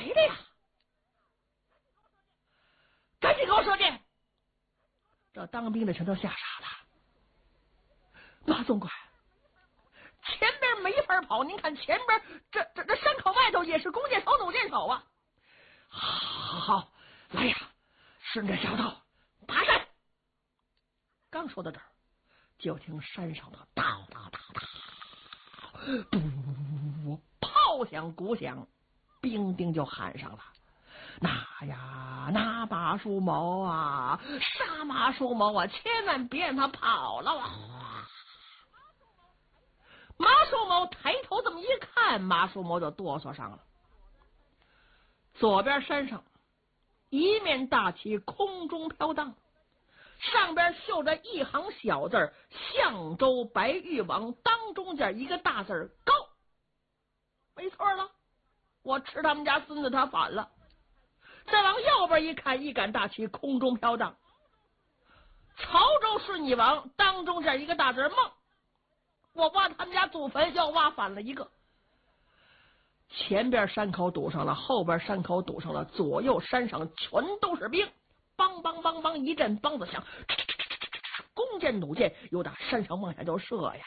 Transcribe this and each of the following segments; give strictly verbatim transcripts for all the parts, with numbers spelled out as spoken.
的呀？赶紧给我说去！这当兵的全都吓傻了。马总管，前边没法跑，您看前边这这这山口外头也是弓箭手、弩箭手啊！好，好，好，来呀，顺着小道爬山。刚说到这儿，就听山上的哒哒哒哒，不，炮响鼓响，兵丁就喊上了。那呀，那马树毛啊，杀马树毛啊，千万别让他跑了啊！马树毛抬头这么一看，马树毛就哆嗦上了。左边山上一面大旗空中飘荡，上边绣着一行小字象州白玉王，当中间一个大字高。没错了，我吃他们家孙子他反了。再往右边一看，一杆大旗空中飘荡，曹州顺义王，当中间一个大字梦。我挖他们家祖坟，要挖反了一个。前边山口堵上了，后边山口堵上了，左右山上全都是兵，梆梆梆梆一阵梆子响，弓箭弩箭又打山上往下就射呀！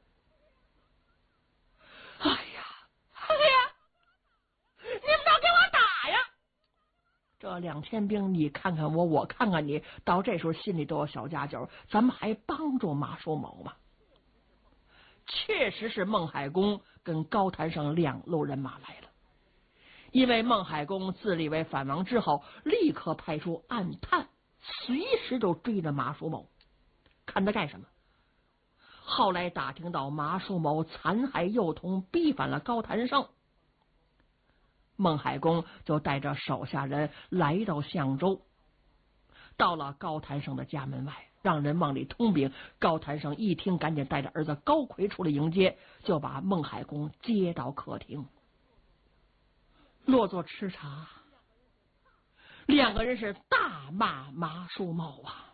哎呀，哎呀，你们都给我打呀！这两千兵，你看看我，我看看你，到这时候心里都有小家酒，咱们还帮助马叔谋吗？确实是孟海公跟高谭胜两路人马来了，因为孟海公自立为反王之后，立刻派出暗探，随时都追着马叔谋，看他干什么。后来打听到马叔谋残害幼童，逼反了高谭胜，孟海公就带着手下人来到相州，到了高谭胜的家门外，让人往里通禀。高谭胜一听，赶紧带着儿子高奎出来迎接，就把孟海公接到客厅，落座吃茶。两个人是大骂马叔谋啊，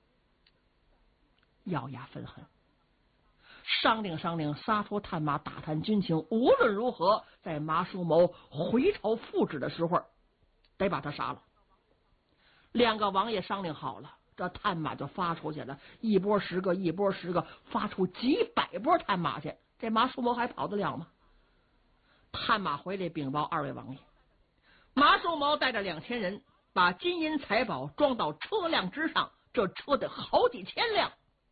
咬牙愤恨，商量商量，撒出探马打探军情，无论如何在马叔谋回朝复旨的时候得把他杀了。两个王爷商量好了，这探马就发出去了，一波十个，一波十个，发出几百波探马去，这马叔谋还跑得了吗？探马回来禀报二位王爷，马叔谋带着两千人把金银财宝装到车辆之上，这车得好几千辆，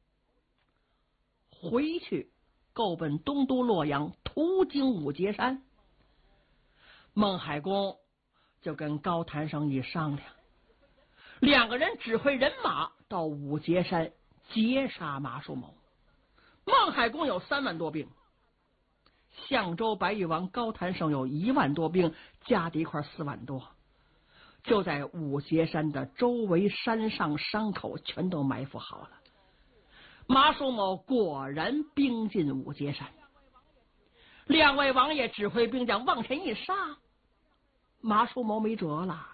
回去够奔东都洛阳，途经五节山。孟海公就跟高谭胜一商量，两个人指挥人马到五节山截杀马叔谋。孟海公有三万多兵，相州白玉王高谭胜有一万多兵，加在一块四万多，就在五节山的周围山上山口全都埋伏好了。马叔谋果然兵进五节山，两位王爷指挥兵将往前一杀，马叔谋没辙了，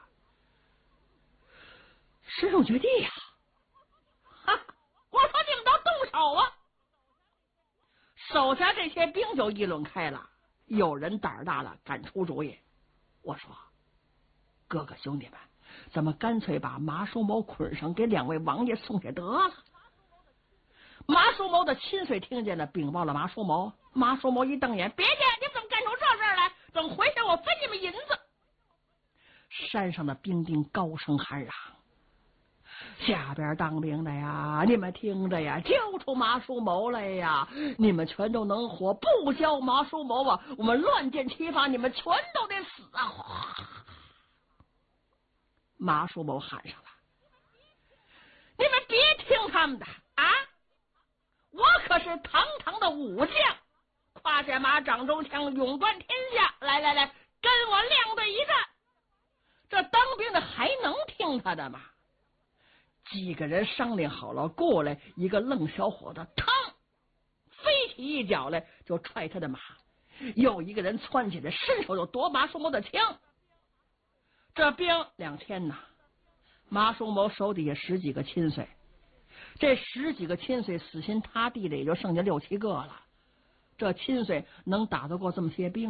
师兄绝地呀！哈，我说你们都动手啊！手下这些兵就议论开了，有人胆儿大了，敢出主意。我说，哥哥兄弟们，咱们干脆把马叔谋捆上，给两位王爷送下得了。马叔谋的亲随听见了，禀报了马叔谋。马叔谋一瞪眼，别介，你们怎么干出这事儿来？等回去我分你们银子。山上的兵丁高声喊嚷，下边当兵的呀，你们听着呀，交出马叔谋来呀，你们全都能活，不交马叔谋啊，我们乱箭齐发，你们全都得死啊！马叔谋喊上了，你们别听他们的啊，我可是堂堂的武将，跨下马，掌中枪，勇冠天下，来来来，跟我亮对一战。这当兵的还能听他的吗？几个人商量好了，过来一个愣小伙子，腾飞起一脚来就踹他的马，又一个人窜起来伸手就夺马叔谋的枪。这兵两千呐，马叔谋手底下十几个亲随，这十几个亲随死心塌地的也就剩下六七个了，这亲随能打得过这么些兵？